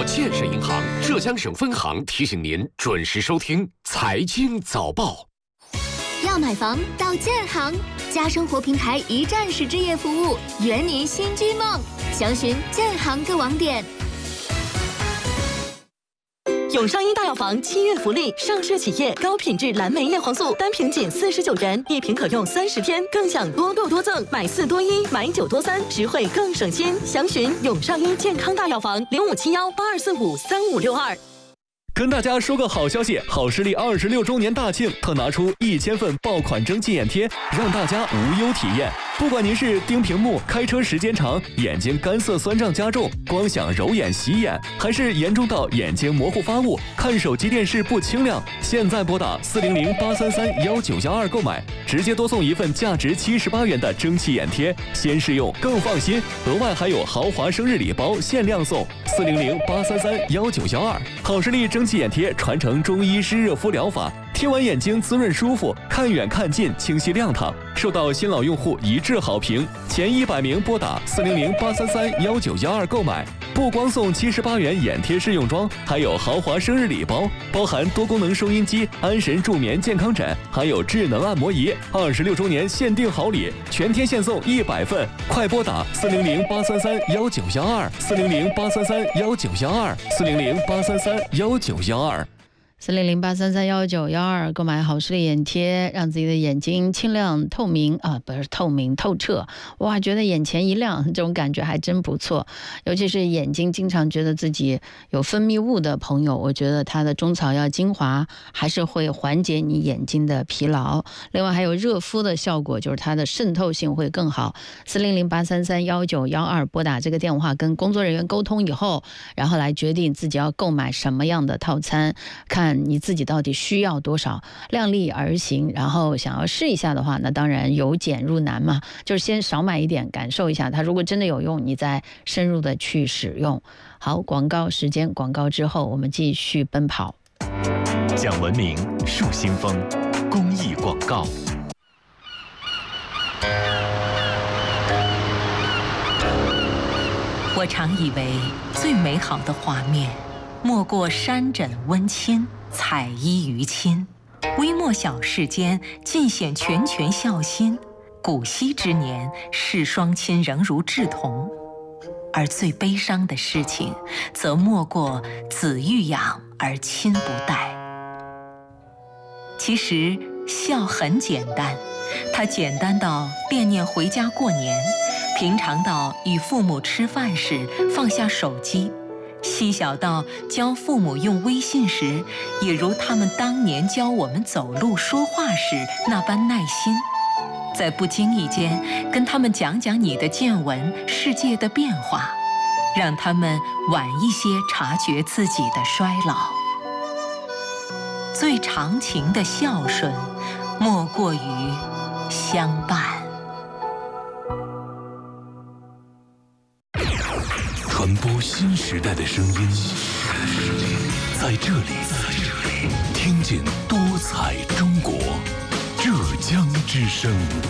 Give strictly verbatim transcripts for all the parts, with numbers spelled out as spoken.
国建设银行浙江省分行提醒您准时收听财经早报。 要买房到建行，家生活平台一站式置业服务，圆您新居梦。详询建行各网点。 永上一大药房七月福利，上市企业高品质蓝莓叶黄素单瓶仅四十九元，一瓶可用三十天，更享多购多赠，买四多一，买九多三，实惠更省心。详询永上一健康大药房零五七幺八二四五三五六二。 跟大家说个好消息，好视力二十六周年大庆特拿出一千份爆款蒸汽眼贴，让大家无忧体验。不管您是盯屏幕、开车时间长、眼睛干涩酸胀加重、光想揉眼洗眼，还是严重到眼睛模糊发雾、看手机电视不清亮，现在拨打四零零八三三幺九幺二购买，直接多送一份价值七十八元的蒸汽眼贴，先试用更放心。额外还有豪华生日礼包限量送，四零零八三三幺九幺二。好视力蒸汽眼贴传承中医湿热敷疗法，贴完眼睛滋润舒服，看远看近清晰亮堂，受到新老用户一致好评。前一百名拨打四零零八三三幺九幺二购买，不光送七十八元眼贴试用装，还有豪华生日礼包，包含多功能收音机、安神助眠健康枕，还有智能按摩仪。二十六周年限定好礼，全天限送一百份，快拨打四零零八三三幺九幺二，四零零八三三幺九幺二，四零零八三三幺九幺二。 四零零八三三幺九幺二购买好视力眼贴，让自己的眼睛清亮透明啊，不是透明透彻，哇，觉得眼前一亮，这种感觉还真不错。尤其是眼睛经常觉得自己有分泌物的朋友，我觉得它的中草药精华还是会缓解你眼睛的疲劳。另外还有热敷的效果，就是它的渗透性会更好。四零零八三三幺九幺二拨打这个电话跟工作人员沟通以后，然后来决定自己要购买什么样的套餐，看你自己到底需要多少，量力而行。然后想要试一下的话，那当然由简入难嘛，就是先少买一点，感受一下它，如果真的有用，你再深入的去使用。好，广告时间，广告之后我们继续奔跑。 讲文明树新风公益广告。 我常以为最美好的画面莫过山枕温馨，彩衣娱亲，微末小事间尽显拳拳孝心。古稀之年，视双亲仍如稚童。而最悲伤的事情，则莫过子欲养而亲不待。其实孝很简单，它简单到惦念回家过年，平常到与父母吃饭时放下手机，细小到教父母用微信时，也如他们当年教我们走路说话时那般耐心，在不经意间跟他们讲讲你的见闻、世界的变化，让他们晚一些察觉自己的衰老。最长情的孝顺，莫过于相伴。 传播新时代的声音，在这里，听见多彩中国，浙江之声。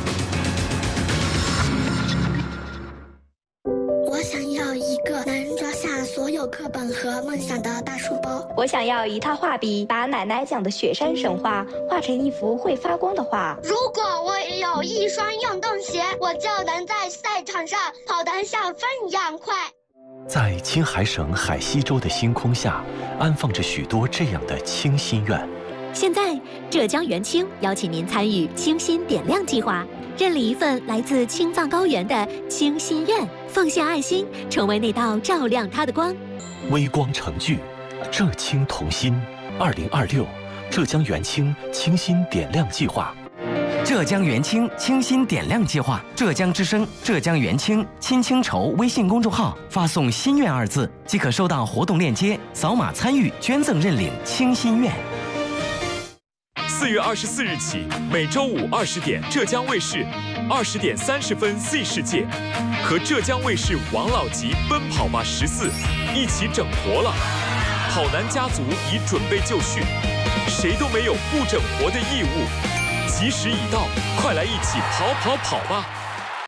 我想要一个能装下所有课本和梦想的大书包。 我想要一套画笔，把奶奶讲的雪山神话画成一幅会发光的画。 如果我也有一双运动鞋，我就能在赛场上跑得像风一样快。 在青海省海西州的星空下，安放着许多这样的清心愿。 现在，浙江元清邀请您参与清心点亮计划，认领一份来自青藏高原的清心愿，奉献爱心，成为那道照亮它的光。 微光成炬，浙青同心。二零二六，浙江元清清心点亮计划。 浙江元清清心点亮计划，浙江之声、浙江元清亲清筹微信公众号发送“心愿”二字，即可收到活动链接，扫码参与捐赠认领清心愿。 四月二十四日起，每周五二十点，浙江卫视二十点三十分 Z 世界和浙江卫视王老吉奔跑吧十四一起整活了。跑男家族已准备就绪，谁都没有不整活的义务。吉时已到，快来一起跑跑跑吧！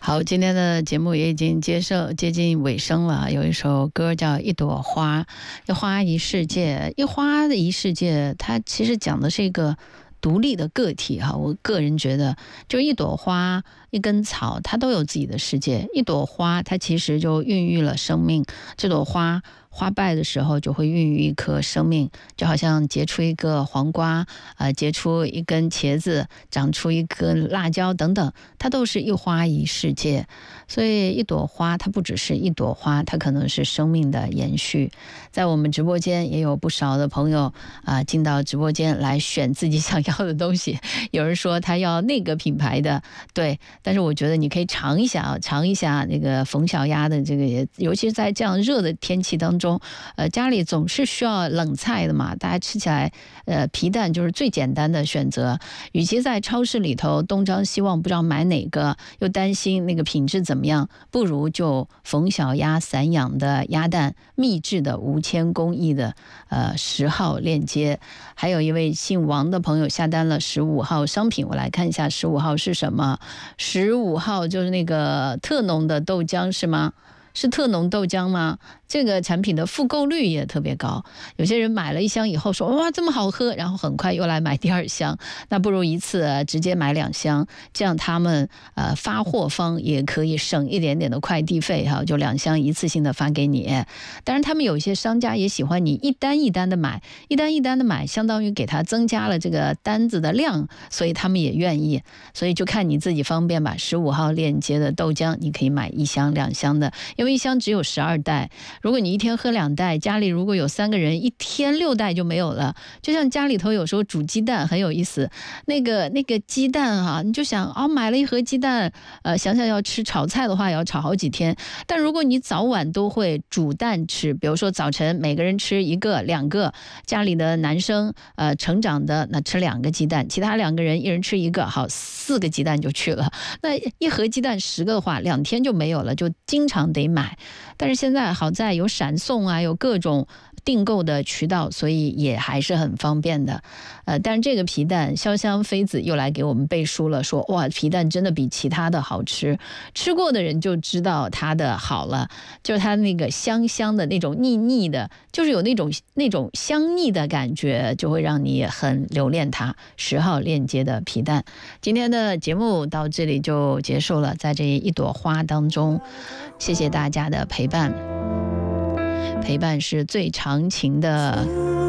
好，今天的节目也已经接受接近尾声了。有一首歌叫《一朵花》，一花一世界，一花的一世界，它其实讲的是一个独立的个体哈。我个人觉得，就一朵花、一根草，它都有自己的世界。一朵花，它其实就孕育了生命。这朵花花败的时候，就会孕育一颗生命，就好像结出一个黄瓜，呃，结出一根茄子，长出一根辣椒等等，它都是一花一世界。所以一朵花，它不只是一朵花，它可能是生命的延续。在我们直播间也有不少的朋友啊、呃，进到直播间来选自己想要的东西。有人说他要那个品牌的，对，但是我觉得你可以尝一下啊，尝一下那个冯小鸭的这个，尤其是在这样热的天气当中。呃，家里总是需要冷菜的嘛，大家吃起来，呃，皮蛋就是最简单的选择。与其在超市里头东张西望，不知道买哪个，又担心那个品质怎么样，不如就冯小鸭散养的鸭蛋，秘制的无铅工艺的，呃，十号链接。还有一位姓王的朋友下单了十五号商品，我来看一下十五号是什么。十五号就是那个特浓的豆浆是吗？是特浓豆浆吗？这个产品的复购率也特别高，有些人买了一箱以后说哇这么好喝，然后很快又来买第二箱，那不如一次、啊、直接买两箱，这样他们呃发货方也可以省一点点的快递费哈，就两箱一次性的发给你。当然他们有些商家也喜欢你一单一单的买，一单一单的买相当于给他增加了这个单子的量，所以他们也愿意，所以就看你自己方便吧。十五号链接的豆浆你可以买一箱两箱的，因为一箱只有十二袋，如果你一天喝两袋，家里如果有三个人，一天六袋就没有了。就像家里头有时候煮鸡蛋很有意思，那个那个鸡蛋啊，你就想哦，买了一盒鸡蛋，呃，想想要吃炒菜的话，也要炒好几天。但如果你早晚都会煮蛋吃，比如说早晨每个人吃一个、两个，家里的男生呃成长的那吃两个鸡蛋，其他两个人一人吃一个，好，四个鸡蛋就去了。那一盒鸡蛋十个的话，两天就没有了，就经常得买。但是现在好在有闪送啊，有各种订购的渠道，所以也还是很方便的。呃，但是这个皮蛋，潇湘妃子又来给我们背书了，说哇，皮蛋真的比其他的好吃，吃过的人就知道它的好了，就是它那个香香的那种腻腻的，就是有那种那种香腻的感觉，就会让你很留恋它。十号链接的皮蛋，今天的节目到这里就结束了，在这一朵花当中，谢谢大家的陪伴。陪伴是最长情的